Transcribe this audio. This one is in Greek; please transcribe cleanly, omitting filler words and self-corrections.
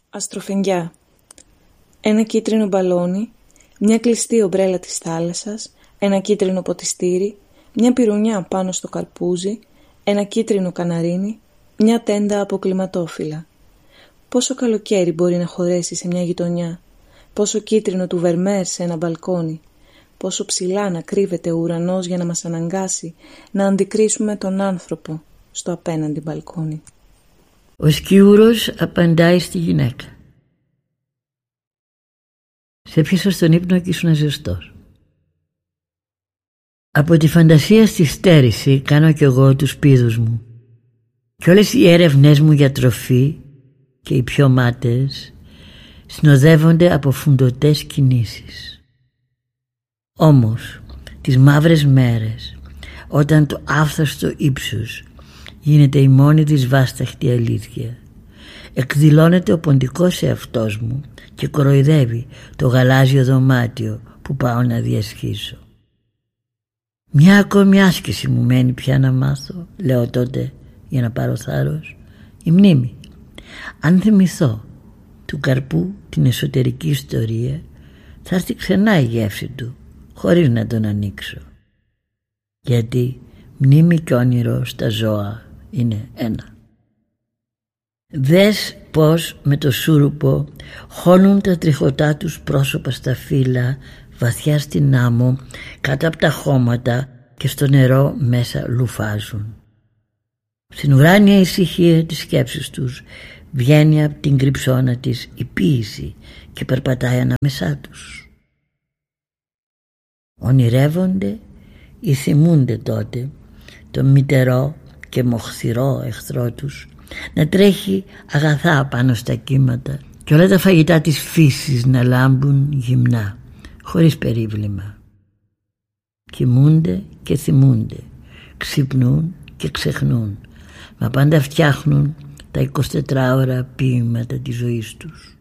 Αστροφενγκιά. Ένα κίτρινο μπαλόνι, μια κλειστή ομπρέλα της θάλασσας, ένα κίτρινο ποτιστήρι, μια πυρουνιά πάνω στο καρπούζι, ένα κίτρινο καναρίνι, μια τέντα από κλιματόφυλλα. Πόσο καλοκαίρι μπορεί να χωρέσει σε μια γειτονιά, πόσο κίτρινο του Βερμέρ σε ένα μπαλκόνι, πόσο ψηλά να κρύβεται ο ουρανός για να μας αναγκάσει να αντικρίσουμε τον άνθρωπο στο απέναντι μπαλκόνι. Ο σκιούρος απαντάει στη γυναίκα. Σε πιάσα στον ύπνο και ήσουν ζεστός. Από τη φαντασία στη στέρηση κάνω κι εγώ τους πήδους μου. Κι όλες οι έρευνές μου για τροφή και οι πιο μάταιες συνοδεύονται από φουντωτές κινήσεις. Όμως τις μαύρες μέρες, όταν το άφθαστο ύψος γίνεται η μόνη της βάσταχτη αλήθεια, εκδηλώνεται ο ποντικός εαυτός μου και κοροϊδεύει το γαλάζιο δωμάτιο που πάω να διασχίσω. Μια ακόμη άσκηση μου μένει πια να μάθω, λέω τότε για να πάρω θάρρος, η μνήμη. Αν θυμηθώ του καρπού την εσωτερική ιστορία, θα έρθει ξανά η γεύση του χωρίς να τον ανοίξω. Γιατί μνήμη και όνειρο στα ζώα είναι ένα. Δες πως με το σούρουπο χώνουν τα τριχωτά τους πρόσωπα στα φύλλα βαθιά στην άμμο, κάτω από τα χώματα και στο νερό μέσα λουφάζουν. Στην ουράνια ησυχία της σκέψης τους βγαίνει από την κρυψώνα της η ποίηση και περπατάει ανάμεσά τους. Ονειρεύονται ή θυμούνται τότε το μητερό και μοχθηρό εχθρό τους να τρέχει αγαθά πάνω στα κύματα και όλα τα φαγητά της φύσης να λάμπουν γυμνά, χωρίς περίβλημα. Κοιμούνται και θυμούνται, ξυπνούν και ξεχνούν, μα πάντα φτιάχνουν τα 24 ώρα ποίηματα της ζωής τους.